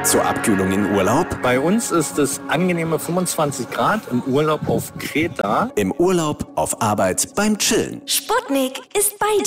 zur Abkühlung in Urlaub? Bei uns ist es angenehme 25 Grad im Urlaub auf Kreta. Im Urlaub, auf Arbeit, beim Chillen. Sputnik ist bei dir.